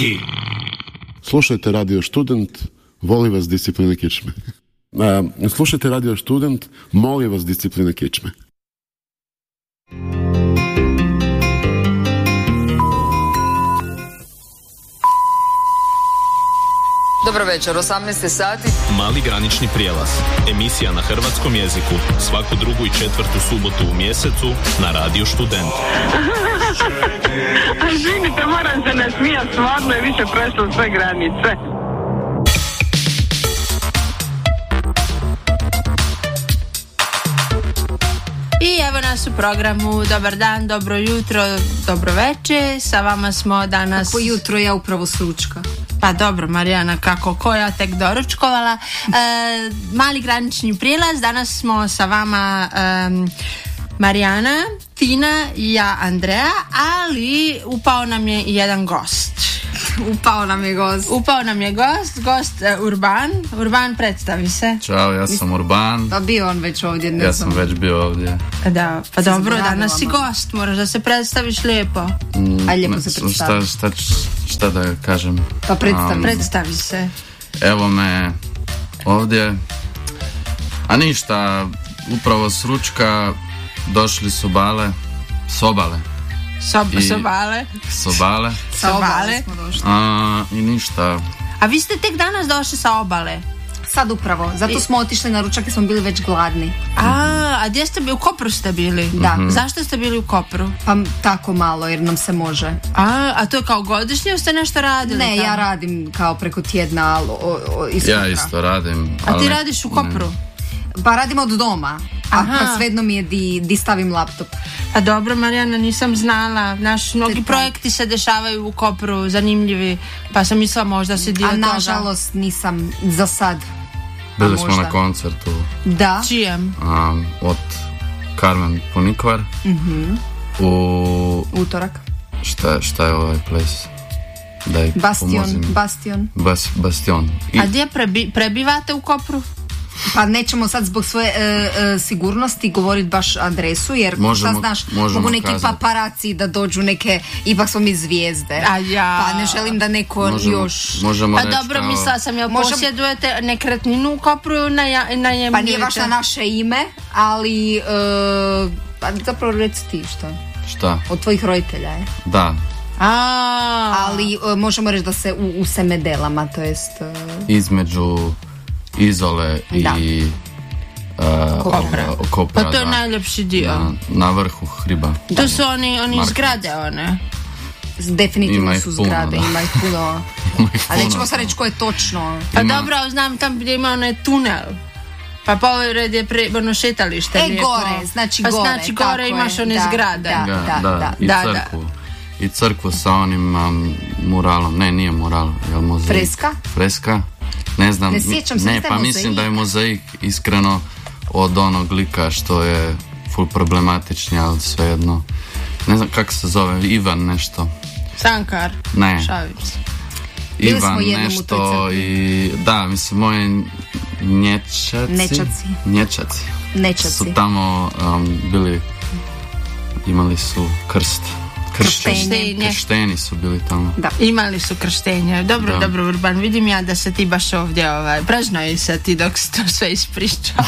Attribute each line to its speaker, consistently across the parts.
Speaker 1: Hrvatski.
Speaker 2: Slušajte Radio Student, voli vas disciplina kičme. Slušajte Radio Student, moli vas disciplina kičme.
Speaker 3: Dobro večer, 18 sati.
Speaker 4: Mali granični prijelaz. Emisija na hrvatskom jeziku. Svaku drugu i četvrtu subotu u mjesecu na Radio Student.
Speaker 5: A živite, moram se nasmijati, stvarno je više prešlo sve granice.
Speaker 6: I evo nas u programu. Dobar dan, dobro jutro, dobro večer. Sa vama smo danas...
Speaker 7: Kako jutro, ja upravo s ručka.
Speaker 6: Pa dobro, Marijana, kako ko ja tek doručkovala. Mali granični prijelaz. Danas smo sa vama Marijana, Tina i ja, Andreja, ali upao nam je i jedan gost.
Speaker 7: Upao nam je gost Urban. Urban, predstavi se.
Speaker 8: Ćao, ja sam Urban.
Speaker 7: Pa bio on već ovdje, ne
Speaker 8: ja
Speaker 7: znam.
Speaker 8: sam već bio ovdje.
Speaker 6: Da, pa dobro, danas si gost, moraš da se predstaviš lijepo.
Speaker 7: Aj, lijepo se predstavi.
Speaker 8: Šta da kažem?
Speaker 7: Pa
Speaker 6: predstavi se.
Speaker 8: Evo me ovdje. A ništa, upravo s ručka došli su sobale. I ništa.
Speaker 6: A vi ste tek danas došli sa obale?
Speaker 7: Sad upravo, zato smo otišli na ručak jer smo bili već gladni.
Speaker 6: A gdje ste bili? U Kopru ste bili?
Speaker 7: Da.
Speaker 6: Zašto ste bili u Kopru?
Speaker 7: Pa tako malo, jer nam se može.
Speaker 6: A to je kao godišnje, ste nešto radili?
Speaker 7: Ne,
Speaker 6: tamo?
Speaker 7: ja radim kao preko tjedna
Speaker 8: Ja isto radim.
Speaker 6: A ti radiš u Kopru?
Speaker 7: Pa radim od doma. Pa svejedno mi je di stavim laptop.
Speaker 6: A dobro, Marijana, nisam znala. Mnogi projekti se dešavaju u Kopru, zanimljivi, pa sam mislila možda se dio toga.
Speaker 7: A nažalost nisam za sad.
Speaker 8: Bili smo na koncertu.
Speaker 7: Da.
Speaker 6: Čijem?
Speaker 8: Od Carmen Punikvar. U
Speaker 7: utorak.
Speaker 8: Šta je ovaj place? Bastion.
Speaker 6: A gdje prebivate u Kopru?
Speaker 7: Pa nećemo sad zbog svoje sigurnosti govoriti baš adresu, jer šta znaš, mogu neki paparaci da dođu neke, ipak smo mi zvijezde. Pa ne želim da neko još...
Speaker 6: Pa dobro, mislila sam, jel posjedujete nekretninu u Kopru najemljujete?
Speaker 7: Pa nije baš na naše ime, ali pa zapravo reci ti
Speaker 8: šta?
Speaker 7: Od tvojih roditelja je.
Speaker 8: Da.
Speaker 7: Ali možemo reći da se u Semedelama, to jest...
Speaker 8: između Izole i Kopra.
Speaker 6: Pa to je najljepši dio.
Speaker 8: Na vrhu hriba.
Speaker 6: To su oni zgrade, one.
Speaker 7: Definitivno su zgrade, ima ih puno. A nećemo sad reći ko je točno.
Speaker 6: Pa dobro, znam tam gdje ima onaj tunel. Pa pored je šetalište.
Speaker 7: Gore, znači gore.
Speaker 6: Pa znači gore imaš one zgrade.
Speaker 8: Da. I crkvu sa onim muralom. Ne, nije mural. Freska. Ne znam, pa mislim da je mozaik iskreno od onog lika što je full problematični, ali svejedno. Ne znam kako se zove, Ivan nešto.
Speaker 6: Sankar.
Speaker 8: Ne.
Speaker 6: Šavic.
Speaker 8: Ivan nešto i da, mislim, moji nječaci su tamo bili, imali su krst. Kršteni su bili tamo.
Speaker 6: Da. Imali su krštenje. Dobro, Urban, vidim ja da se ti baš ovdje pražnoj se ti dok si to sve ispričao.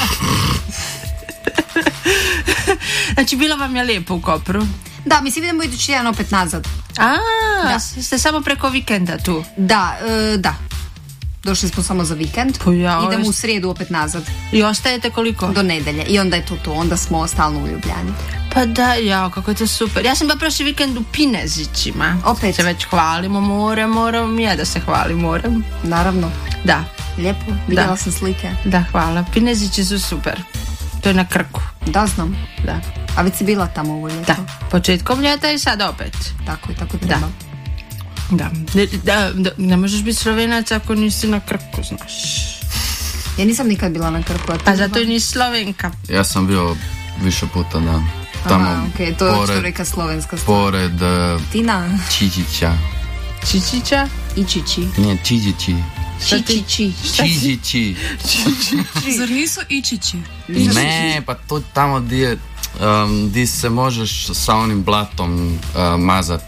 Speaker 6: Znači, bilo vam je lijepo u Kopru?
Speaker 7: Da, mislim, idemo idući tjedan opet nazad.
Speaker 6: Ste samo preko vikenda tu?
Speaker 7: Da. Došli smo samo za vikend. Idemo u srijedu opet nazad.
Speaker 6: I ostajete koliko?
Speaker 7: Do nedelje. I onda je to. Onda smo stalno u Ljubljani.
Speaker 6: Pa da, kako je to super. Ja sam pa prošli vikend u Pinezićima.
Speaker 7: Opet?
Speaker 6: Se već hvalimo morem, moram ja da se hvalim morem.
Speaker 7: Naravno.
Speaker 6: Da.
Speaker 7: Lijepo, vidjela sam slike.
Speaker 6: Da, hvala. Pinezići su super. To je na Krku.
Speaker 7: Da, znam.
Speaker 6: Da.
Speaker 7: A već si bila tamo ovo ljeto?
Speaker 6: Da, početkom ljeta i sad opet.
Speaker 7: Tako treba.
Speaker 6: Da. Ne možeš biti Slovenac ako nisi na Krku, znaš.
Speaker 7: Ja nisam nikad bila na Krku.
Speaker 6: Pa zato i nisi Slovenka.
Speaker 8: Ja sam bio više puta, da. Tamo,
Speaker 7: to je što reka slovenska stvar.
Speaker 8: Pored
Speaker 7: Tina.
Speaker 8: Čičića.
Speaker 6: Čičića?
Speaker 7: Ičići.
Speaker 8: Ne, Čičići.
Speaker 7: Čičići.
Speaker 9: Zar nisu Ičići?
Speaker 8: Ne, pa to tamo di se možeš sa onim blatom mazat.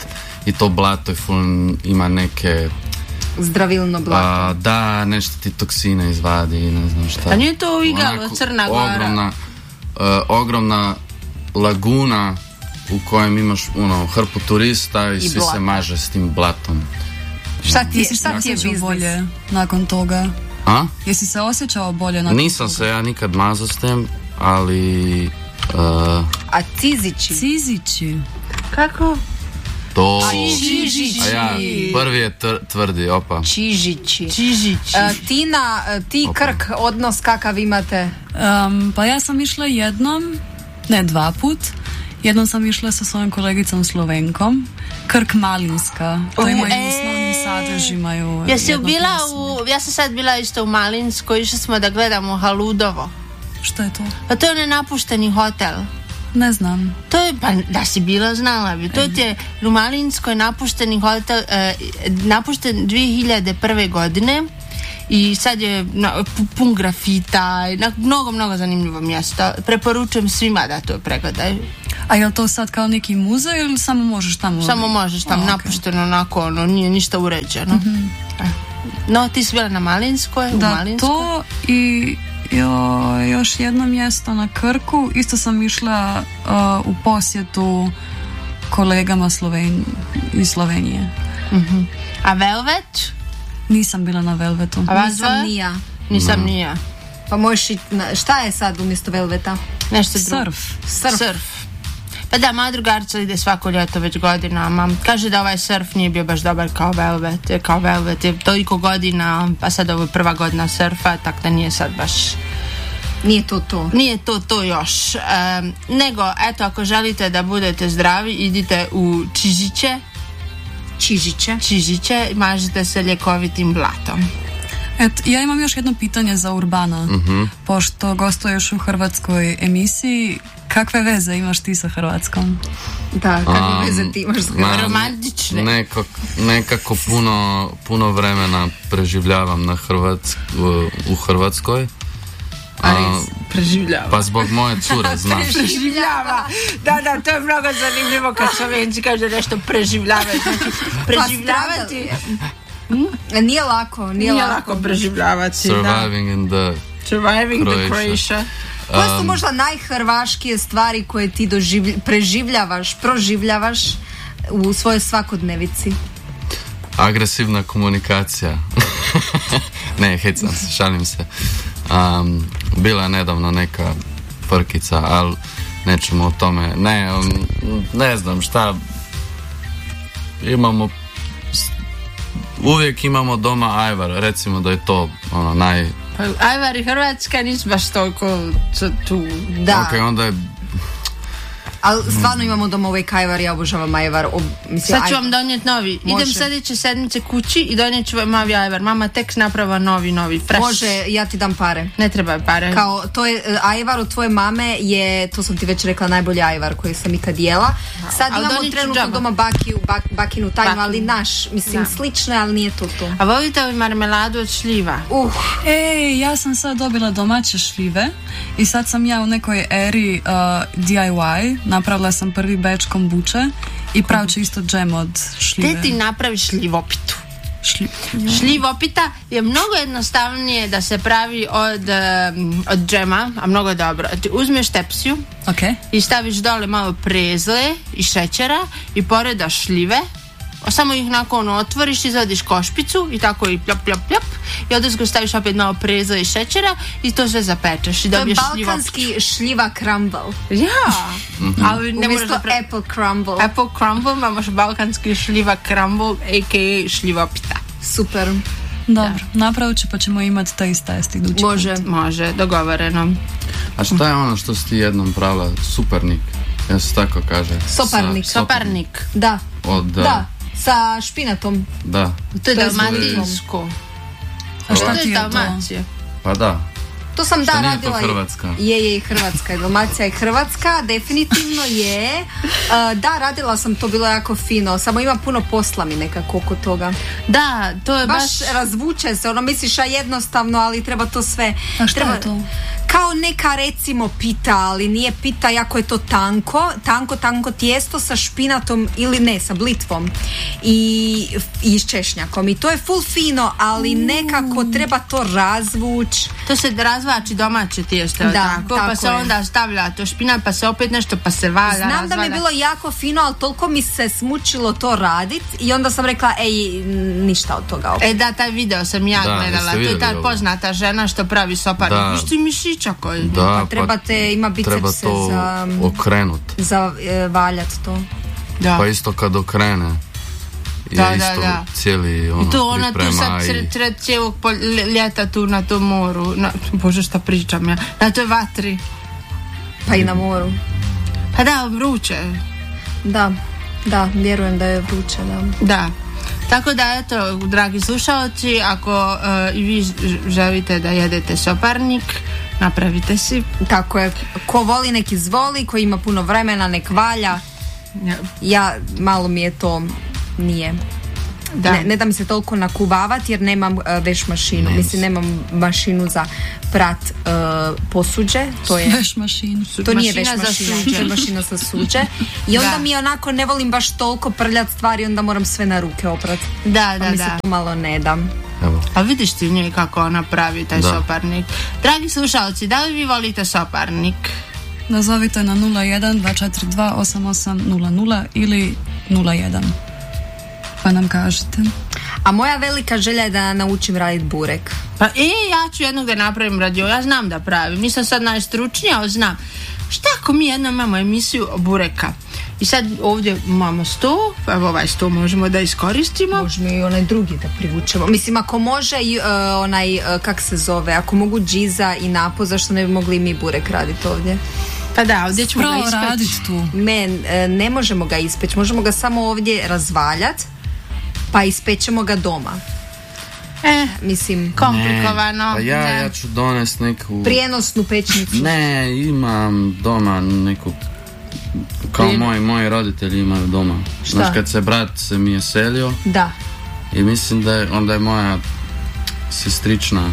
Speaker 8: i to blato ima neke
Speaker 7: zdravilno blato.
Speaker 8: Da, nešto ti toksine izvadi, ne znam šta.
Speaker 6: A nije to Igalo, Crna Gora?
Speaker 8: Ogromna laguna u kojem imaš hrpu turista i svi se maže s tim blatom.
Speaker 7: Šta ti je biznis?
Speaker 9: Bolje nakon toga? Jesi se osjećao bolje nakon
Speaker 8: Nisam
Speaker 9: toga?
Speaker 8: se ja nikad mazao s tem, ali...
Speaker 7: A cizići?
Speaker 6: Kako?
Speaker 8: To...
Speaker 7: Čižići.
Speaker 8: A ja, prvi je tvrdi, opa.
Speaker 7: Čižići. Tina, ti Krk, odnos kakav imate?
Speaker 9: Pa ja sam išla jednom, ne 2 put. Jednom sam išla sa svojom kolegicom Slovenkom. Krk Malinska. To imaju osnovni sadrž, imaju...
Speaker 6: Ja sam sad bila isto u Malinskoj, išli smo da gledamo Haludovo.
Speaker 9: Što je to?
Speaker 6: Pa to je onaj napušteni hotel.
Speaker 9: Ne znam.
Speaker 6: To je, pa da si bila, znala bi. To je u Malinskoj napušteni hotel, napušten 2001. godine i sad je pun grafita, mnogo zanimljivo mjesto. Preporučujem svima da to pregledaju.
Speaker 9: A je li to sad kao neki muzej ili samo možeš tamo?
Speaker 6: Samo možeš tamo, napušteno onako, nije ništa uređeno. No, ti si bila na Malinskoj?
Speaker 9: Da,
Speaker 6: u Malinskoj?
Speaker 9: To i još jedno mjesto na Krku. Isto sam išla u posjetu kolegama iz Slovenije.
Speaker 6: A Velvet?
Speaker 9: Nisam bila na Velvetu.
Speaker 6: A Nisam ni ja.
Speaker 7: Pa možeš šta je sad umjesto Velveta?
Speaker 6: Nešto drugo. Surf. Pa da, moja drugarica ide svako ljeto već godinama. Kaže da ovaj surf nije bio baš dobar kao Velvet. Je toliko godina, pa sad ovo je prva godina surfa, tako da nije sad baš...
Speaker 7: Nije to
Speaker 6: još. Nego, eto, ako želite da budete zdravi, idite u Čižiće i mažite se ljekovitim blatom.
Speaker 9: Ja imam još jedno pitanje za Urbana. Pošto gostuješ u hrvatskoj emisiji, kakve veze imaš ti sa Hrvatskom?
Speaker 7: Da, kakve veze ti imaš sa Hrvatskom?
Speaker 6: Romantične.
Speaker 8: Nekako puno vremena preživljavam u Hrvatskoj.
Speaker 6: Preživljava.
Speaker 8: Pa zbog moje cure, znaš.
Speaker 6: Preživljava. Da, to je mnogo zanimljivo kad Slovenci kaže nešto preživljavaju. Znači, preživljavati...
Speaker 7: Nije lako
Speaker 6: preživljavati.
Speaker 8: Surviving
Speaker 6: the Croatia.
Speaker 7: Koje su možda najhrvaškije stvari koje ti proživljavaš u svojoj svakodnevici?
Speaker 8: Agresivna komunikacija. Ne, hecam se, šalim se. Bila je nedavno neka frkica, ali nećemo o tome. Ne znam šta. Uvijek imamo doma ajvar, recimo da je to naj...
Speaker 6: Pa ajvar i Hrvatska nisu baš toliko tu.
Speaker 7: Da.
Speaker 8: Ok, onda je...
Speaker 7: Ali stvarno imamo doma ovaj ajvar, ja obožavam ajvar.
Speaker 6: Sad ću vam donijeti novi. Može. Idem sljedeće sedmice kući i donijet ću vam novi ajvar. Mama tek naprava novi, fresh.
Speaker 7: Može, ja ti dam pare.
Speaker 6: Ne treba pare.
Speaker 7: Kao, to je ajvar od tvoje mame je, to sam ti već rekla, najbolji ajvar koji sam ikad jela. Sad imamo trenutno doma bakinu tajnu, ali naš, slično, ali nije to.
Speaker 6: A volite li marmeladu od šljiva?
Speaker 9: Ja sam sad dobila domaće šljive i sad sam ja u nekoj eri DIY. Napravila sam prvi batch kombuče i pravit ću isto džem od šljive.
Speaker 6: Te ti napraviš šljivopitu. Šljivopita je mnogo jednostavnije da se pravi od džema, a mnogo dobro. Ti uzmeš tepsiju i staviš dole malo prezle i šećera i poredaš šljive. Samo ih nakon otvoriš, izvadiš košpicu i tako i pljop i onda ga staviš opet malo prezle i šećera i to sve zapečeš i dobiješ šljivopiću.
Speaker 7: To je balkanski šljiva crumble.
Speaker 6: Ja. Ali ne
Speaker 7: umjesto apple crumble.
Speaker 6: Apple crumble, imaš balkanski šljiva crumble, a.k.a. šljivopita.
Speaker 7: Super.
Speaker 9: Dobro, napravit ću pa ćemo imati test idući.
Speaker 6: Može, dogovoreno.
Speaker 8: A šta je ono što si ti jednom pravila? Supernik. Ja se tako kaže.
Speaker 6: Soparnik.
Speaker 7: Da. Sa špinatom.
Speaker 8: Da.
Speaker 6: To je dalmatinsko.
Speaker 9: A šta ti je Dalmacija?
Speaker 8: Pa da.
Speaker 7: To sam radila.
Speaker 8: Nije to Hrvatska?
Speaker 7: Je Hrvatska. Dalmacija je Hrvatska, definitivno je. Da, radila sam, to bilo jako fino. Samo ima puno posla mi nekako oko toga.
Speaker 6: Da, to je
Speaker 7: baš razvuče se. Misliš jednostavno, ali treba to sve.
Speaker 9: A šta je to?
Speaker 7: kao neka recimo pita, ali nije pita, jako je to tanko tijesto sa špinatom ili ne, sa blitvom i s češnjakom i to je full fino, ali nekako treba to razvući.
Speaker 6: To se razvlači domaće tijesto, tako pa se onda stavlja to špinat, pa se opet nešto, pa se valja.
Speaker 7: Znam
Speaker 6: razvalja.
Speaker 7: Da mi je bilo jako fino, ali toliko mi se smučilo to radit i onda sam rekla, ništa od toga opet.
Speaker 6: Da, taj video sam ja gledala, to je ta poznata žena što pravi soparnik. Viš ti mišića koji?
Speaker 8: Da,
Speaker 7: trebate, ima bicepse
Speaker 8: to
Speaker 7: za
Speaker 8: okrenut.
Speaker 7: Za valjat to.
Speaker 6: Da.
Speaker 8: Pa isto kad okrene je cijeli
Speaker 6: i to ona tu sad sred cijelog ljeta tu na tom moru, bože šta pričam ja, na toj vatri.
Speaker 7: Pa i na moru.
Speaker 6: Pa da, vruće.
Speaker 7: Da, vjerujem da je vruće,
Speaker 6: da. Tako da, eto, dragi slušalci, ako i vi želite da jedete soparnik, napravite si.
Speaker 7: Tako je, ko voli nek izvoli, ko ima puno vremena nek valja. Ja, malo mi je to nije. Ne da mi se toliko nakuvavati jer nemam veš mašinu. Mislim, nemam mašinu za prat posuđe. To je
Speaker 9: veš mašinu.
Speaker 7: To nije veš mašina, to je mašina za suđe. I onda mi onako ne volim baš toliko prljat stvari, onda moram sve na ruke oprat.
Speaker 6: Da.
Speaker 7: Mi se to malo ne dam.
Speaker 8: Evo.
Speaker 6: A vidiš ti njej kako ona pravi taj soparnik. Dragi slušalci, da li vi volite soparnik?
Speaker 9: Nazovite na 01 242 8800 ili 01. Pa nam kažete.
Speaker 7: A moja velika želja je da naučim raditi burek.
Speaker 6: Pa ja ću jednog da napravim radio. Ja znam da pravim. Nisam sad najstručnija, ali znam. Šta ako mi jednom imamo emisiju bureka? I sad ovdje imamo sto, evo ovaj sto možemo da iskoristimo.
Speaker 7: Možemo i onaj drugi da privučemo. Mislim, ako može onaj, kak se zove, ako mogu džiza i napo, zašto ne bi mogli mi burek raditi ovdje?
Speaker 6: Pa da, ovdje ćemo ga ispeći
Speaker 9: tu.
Speaker 7: Ne možemo ga ispeći, možemo ga samo ovdje razvaljati, pa ispećemo ga doma. Mislim,
Speaker 6: komplikovano.
Speaker 8: Pa ja ću donest neku
Speaker 7: prijenosnu pećnicu.
Speaker 8: Ne, imam doma neku, kao moji roditelji imaju doma. Znaš, kad se brat se mi je selio.
Speaker 7: Da.
Speaker 8: I mislim da je, onda je moja sestrična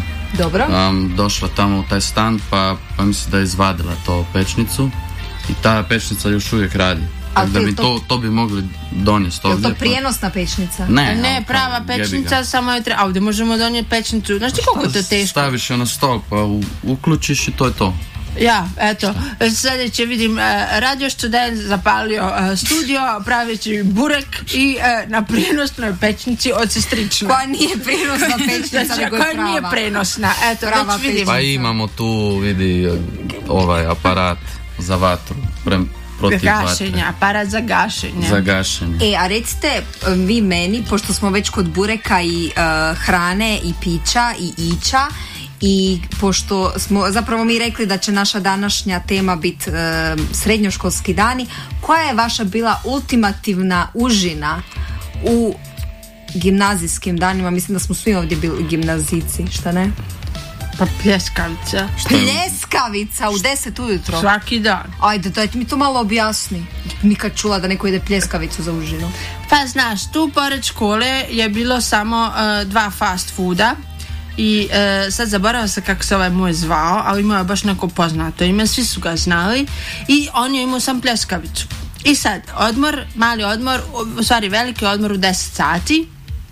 Speaker 8: došla tamo u taj stan, pa mislim da je izvadila to pečnicu i ta pečnica još uvijek radi. Da mi to bi mogli donijeti ovdje.
Speaker 7: Je to prijenosna pečnica?
Speaker 6: Ne, prava pečnica, samo je treba. Ovdje možemo donijeti pečnicu. Znaš ti koliko je to teško?
Speaker 8: Staviš je na stol, pa uključiš i to je to.
Speaker 6: Ja, eto, sljedeće vidim Radio Student zapalio studio praveći burek i na prijenosnoj pečnici od sestrične.
Speaker 7: Koja nije prijenosna pečnica, nego je prava.
Speaker 6: Koja nije prenosna, eto,
Speaker 7: prava
Speaker 6: već vidim.
Speaker 8: Pa imamo tu, vidi, ovaj aparat za vatru, protiv
Speaker 6: gašenja,
Speaker 8: vatre.
Speaker 6: Aparat za gašenje.
Speaker 8: Za gašenje.
Speaker 7: A recite vi meni, pošto smo već kod bureka i hrane i pića i ića, i pošto smo zapravo mi rekli da će naša današnja tema biti srednjoškolski dani, koja je vaša bila ultimativna užina u gimnazijskim danima? Mislim da smo svi ovdje bili gimnazijci, šta ne?
Speaker 6: Pa pljeskavica.
Speaker 7: Pljeskavica u 10 ujutro?
Speaker 6: Svaki dan.
Speaker 7: Ajde, dajte mi to malo objasni. Nikad čula da neko ide pljeskavicu za užinu.
Speaker 6: Pa znaš, tu pored škole je bilo samo 2 fast fooda. I sad zaboravila se kako se ovaj moj zvao, ali imao je baš neko poznato ime, svi su ga znali i on je imao sam pljeskavicu. I sad, mali odmor, u stvari veliki odmor u 10 sati,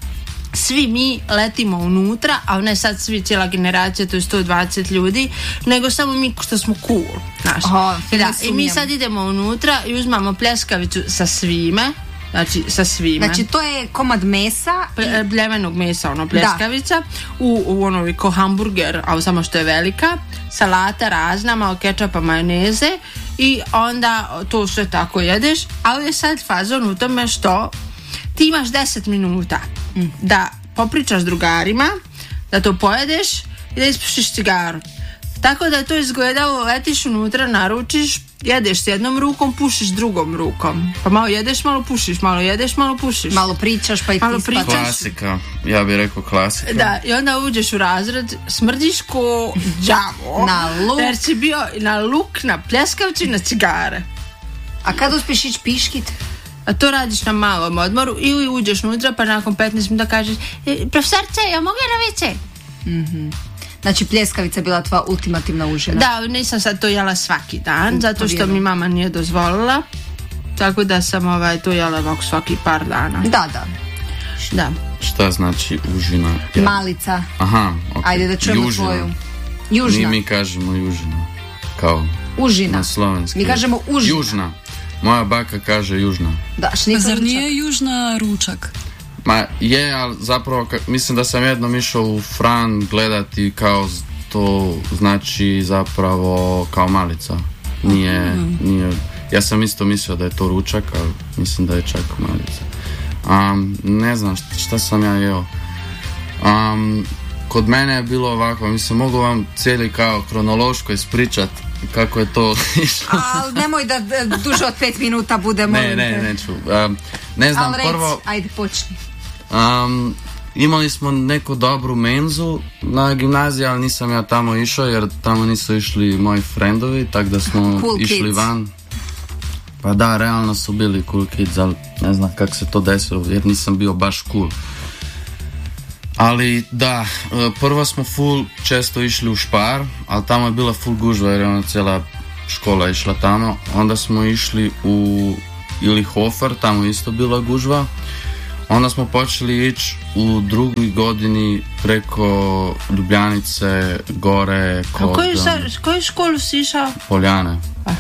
Speaker 6: svi mi letimo unutra, a ne sad svi, cijela generacija, to je 120 ljudi, nego samo mi što smo cool, znaš. I mi sad idemo unutra i uzmamo pljeskavicu sa svime. Znači, sa svime.
Speaker 7: Znači, to je komad mesa.
Speaker 6: Bljevenog mesa, ono, pljeskavica. U onoj ko hamburger, a samo što je velika. Salata razna, malo kečapa, majoneze. I onda to sve tako jedeš. Ali je sad fazon u tome što ti imaš 10 minuta da popričaš s drugarima, da to pojedeš i da ispušiš cigaru. Tako da to izgledalo, letiš unutra, naručiš, jedeš s jednom rukom, pušiš drugom rukom. Pa malo jedeš, malo pušiš, malo jedeš, malo pušiš.
Speaker 7: Malo pričaš, pa i ti spadaš.
Speaker 8: Klasika, ja bih rekao klasika.
Speaker 6: Da, i onda uđeš u razred, smrdiš ko đavo.
Speaker 7: Na luk.
Speaker 6: Jer si bio na luk, na pljeskavci, na cigare.
Speaker 7: A kad uspješ ići piškit?
Speaker 6: A to radiš na malom odmoru ili uđeš unutra pa nakon 15 minuta kažeš profesorce, ja mogu na WC?
Speaker 7: Znači pljeskavica je bila tvoja ultimativna užina.
Speaker 6: Da, nisam sad to jela svaki dan, zato što mi mama nije dozvolila. Tako da sam to jela ovako svaki par dana.
Speaker 7: Da.
Speaker 8: Šta znači užina?
Speaker 7: Malica.
Speaker 8: Aha, ok.
Speaker 7: Ajde da čujemo tvoju. Južna.
Speaker 8: Mi kažemo južina. Kao
Speaker 7: užina.
Speaker 8: Na slovenski.
Speaker 7: Mi kažemo užina.
Speaker 8: Južna. Moja baka kaže južna.
Speaker 7: Da,
Speaker 9: zar nije južna ručak?
Speaker 8: Ma je, ali zapravo mislim da sam jednom išao u Fran gledati kao to znači zapravo kao malica. Nije, ja sam isto mislio da je to ručak, ali mislim da je čak malica. Ne znam šta sam ja jeo. Kod mene je bilo ovako, mislim, mogu vam cijeli kao kronološko ispričat kako je to išlo.
Speaker 7: Ali nemoj da duže od 5 minuta bude, molim te.
Speaker 8: Neću. Ne znam, prvo...
Speaker 7: Ajde, počni.
Speaker 8: Imali smo neku dobru menzu na gimnaziji, ali nisam ja tamo išao jer tamo nisu išli moji frendovi, tako da smo cool išli kids. Van. Pa da, realno su bili cool kids, ali ne znam kako se to desilo jer nisam bio baš cool. Ali da, prvo smo full često išli u Spar, ali tamo je bila full gužva jer je ona cijela škola išla tamo. Onda smo išli u Hofer, tamo isto bila gužva. Onda smo počeli ići u drugoj godini preko Ljubljanice, gore kod...
Speaker 6: Koju školu si išao?
Speaker 8: Poljane.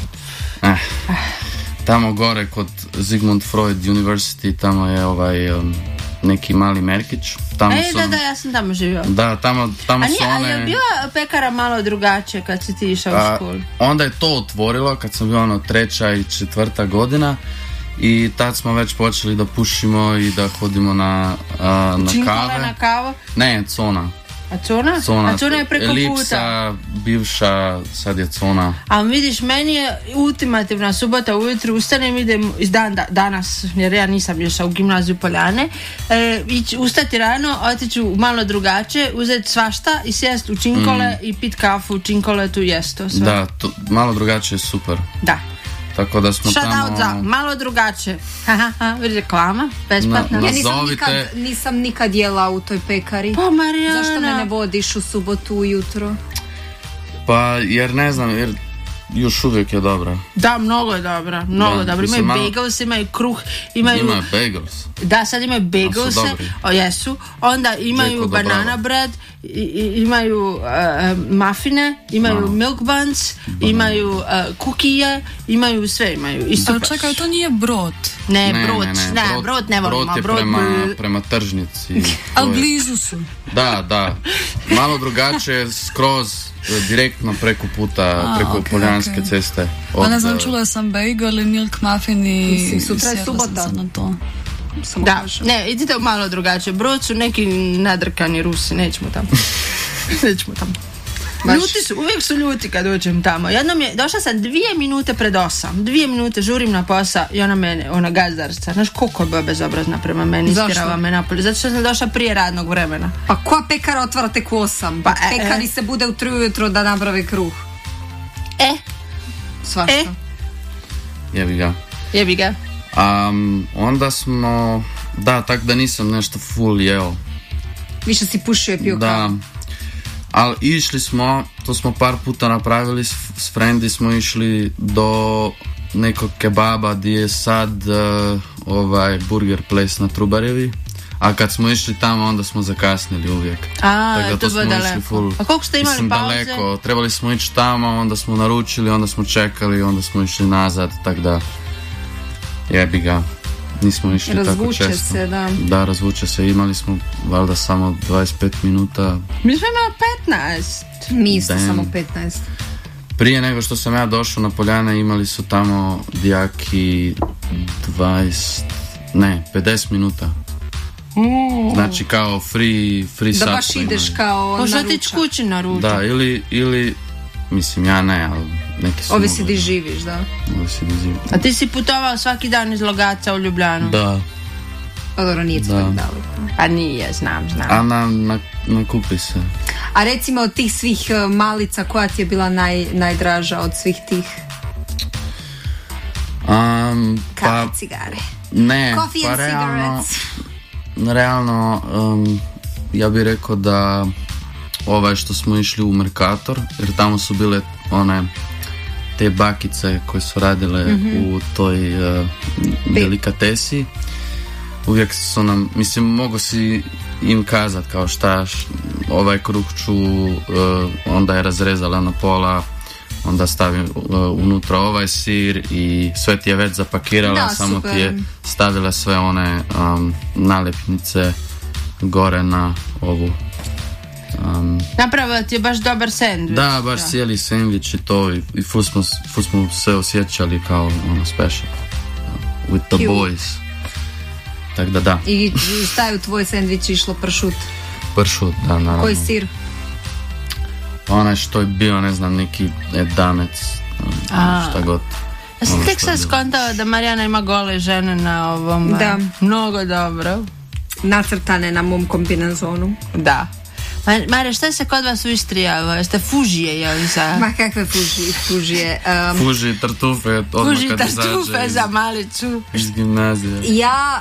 Speaker 8: Tamo gore kod Sigmund Freud University, tamo je neki mali Merkić. Tamo
Speaker 6: da, ja sam tamo živio.
Speaker 8: Da, tamo su one...
Speaker 6: A je bila pekara malo drugačije kad si ti išao u školu?
Speaker 8: Onda je to otvorilo kad sam bio 3. i 4. godina i tad smo već počeli da pušimo i da hodimo na kave.
Speaker 6: Na kavu?
Speaker 8: Ne, Cona.
Speaker 6: A Cona? A Cona je preko
Speaker 8: Elipsa,
Speaker 6: puta.
Speaker 8: bivša, sad je Cona.
Speaker 6: A vidiš, meni je ultimativna subota ujutru, ustanem, idem danas, jer ja nisam išao u gimnaziju Poljane, ustati rano, otići u malo drugačije, uzeti svašta i sjest u činkole i pit kafu u činkoletu, jest to sve.
Speaker 8: Da, malo drugačije je super.
Speaker 6: Da.
Speaker 8: Tako da smo
Speaker 6: Shout
Speaker 8: tamo...
Speaker 6: out za malo drugačije. Vidi reklama, besplatna.
Speaker 7: Ja nisam nikad jela u toj pekari.
Speaker 6: Pa Marijana.
Speaker 7: Zašto me ne vodiš u subotu ujutro?
Speaker 8: Pa jer ne znam, jer još uvijek je dobra.
Speaker 6: Da, mnogo je dobra. Imaju bagels, imaju kruh, imaju...
Speaker 8: Ima bagels.
Speaker 6: Da, sad imaju bagelse. Jesu. Onda imaju banana bread, imaju mafine, imaju milk buns, imaju kukije, imaju sve, imaju.
Speaker 9: Ali čekaj, to nije brod.
Speaker 6: Ne, brod ne volimo.
Speaker 8: Brod je prema tržnici.
Speaker 9: Ali blizu su.
Speaker 8: Da. Malo drugačije, skroz direktno preko puta, preko Poljanske ceste.
Speaker 9: Pa ne znam, čula sam bagel i milk muffin i
Speaker 7: sutra je subota.
Speaker 9: Na to.
Speaker 6: Da, ne, idite malo drugačije. Brod su neki nadrkani Rusi, nećemo tamo. Ljuti su, uvijek su ljuti kad dođem tamo. Jednom je, došla sam 2 minute pred 8. 2 minute žurim na posao i ona gazdarca. Znaš koliko je bila bezobrazna prema meni, istirava me napolje. Zato što sam došla prije radnog vremena.
Speaker 7: Pa koja pekara otvara tek u 8? Pa pekari se bude u 3 ujutro da naprave kruh. Svašta.
Speaker 8: Jebi ga. Onda smo... Da, tak da nisam nešto full jeo.
Speaker 7: Više si pušio i pio kavu.
Speaker 8: Da. Ali išli smo, to smo par puta napravili, s frendi smo išli do nekog kebaba gdje je sad burger place na Trubarjevi. A kad smo išli tamo, onda smo zakasnili uvijek.
Speaker 6: Tako to smo išli full. A koliko ste imali pauze?
Speaker 8: Daleko. Trebali smo ići tamo, onda smo naručili, onda smo čekali, onda smo išli nazad, tako da jebi ga. Nismo išli tako često.
Speaker 7: Razvuče se, da.
Speaker 8: Da, razvuče se. Imali smo valjda samo 25 minuta.
Speaker 6: Mi smo imali 15.
Speaker 7: Mi isto samo 15.
Speaker 8: Prije nego što sam ja došao na Poljane, imali su tamo dijaki 50 minuta. Znači kao free sat.
Speaker 7: Da baš ideš kao
Speaker 6: možda na ručak. Možda ti kući na ručak.
Speaker 8: Da, ili mislim ja ne, ali neki su
Speaker 7: ovisi di živiš, da.
Speaker 6: A ti si putovao svaki dan iz Logaca u Ljubljanu?
Speaker 8: Da.
Speaker 7: Pa dobro, nije svaki daleko.
Speaker 6: Pa nije, znam.
Speaker 8: A na kupi se.
Speaker 7: A recimo od tih svih malica, koja ti je bila najdraža od svih tih? Kafe, cigare.
Speaker 8: Ne,
Speaker 7: Coffee and cigarettes.
Speaker 8: Realno, ja bih rekao da što smo išli u Mercator, jer tamo su bile one te bakice koje su radile u toj delikatesi. Uvijek su nam, mislim, mogu si im kazat kao šta, ovaj kruh ću, onda je razrezala na pola, onda stavim unutra ovaj sir i sve ti je već zapakirala, samo super. Ti je stavila sve one nalepnice gore na ovu.
Speaker 6: Napravila ti je baš dobar sandvič.
Speaker 8: Da, baš cijeli sandvič i to i ful smo se osjećali kao special with the boys. Tak da.
Speaker 7: I šta je u tvoj sandvič išlo? Pršut?
Speaker 8: Pršut, da, naravno.
Speaker 7: Koji sir?
Speaker 8: Onaj što je bio, ne znam, neki edamec, šta god.
Speaker 6: Ja sam tek sad skontala da Marijana ima gole žene na ovom. Da. Mnogo dobro.
Speaker 7: Nacrtane na mom kombinazonu.
Speaker 6: Da. Marija, šta se kod vas u Istri javilo? Jeste fužije, jel za...
Speaker 7: Ma kakve fužije?
Speaker 8: Fuži tartufe, odmah kad izađe. Fuži tartufe
Speaker 6: za malicu.
Speaker 8: Iz gimnazije.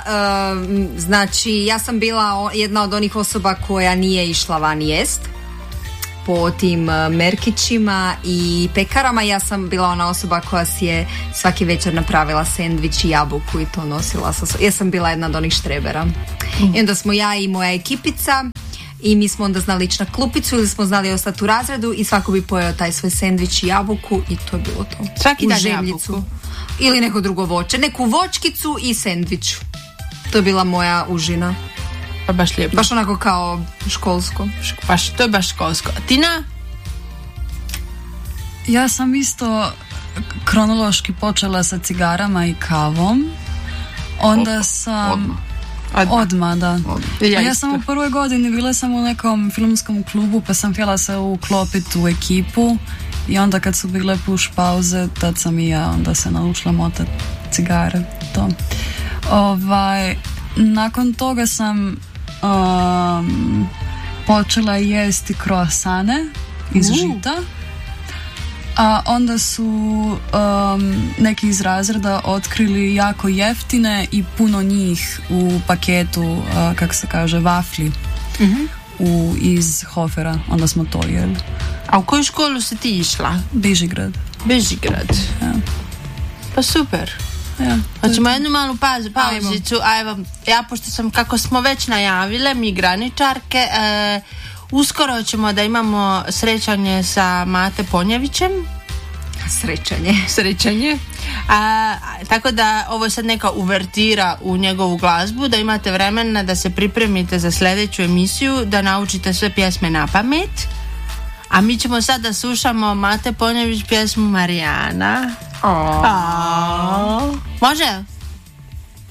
Speaker 7: Ja sam bila jedna od onih osoba koja nije išla van jest. Po tim merkićima i pekarama. Ja sam bila ona osoba koja si je svaki večer napravila sendvič i jabuku i to nosila sa sobom. Ja sam bila jedna od onih štrebera. I onda smo ja i moja ekipica i mi smo onda znali ići na klupicu ili smo znali ostati u razredu i svako bi pojeo taj svoj sendvič i jabuku i to je bilo to.
Speaker 6: Svaki dan jabuku.
Speaker 7: Ili neko drugo voće. Neku voćkicu i sendvič. To je bila moja užina.
Speaker 6: Pa baš lijepo.
Speaker 7: Baš onako kao školsko.
Speaker 6: To je baš školsko. Tina?
Speaker 9: Ja sam isto kronološki počela sa cigarama i kavom. Onda sam... Odmah, da. Ja sam u prvoj godini bila sam u nekom filmskom klubu pa sam htjela se uklopiti u ekipu i onda kad su bile push pauze tad sam i ja onda se naučila motati cigare. To. Nakon toga sam počela jesti croissane iz žita. A onda su neki iz razreda otkrili jako jeftine i puno njih u paketu, kako se kaže, vafli iz Hofera. Onda smo to jeli.
Speaker 6: A u koju školu si ti išla?
Speaker 9: Bežigrad.
Speaker 6: Ja. Pa super. Ja, hoćemo jednu malu pauzicu. Ja, pošto sam, kako smo već najavile, mi graničarke, uskoro ćemo da imamo srećanje sa Mate Ponjevićem. Srećanje. Tako da ovo je sad neka uvertira u njegovu glazbu, da imate vremena da se pripremite za sljedeću emisiju, da naučite sve pjesme na pamet. A mi ćemo sad da slušamo Mate Ponjević pjesmu Marijana. Može?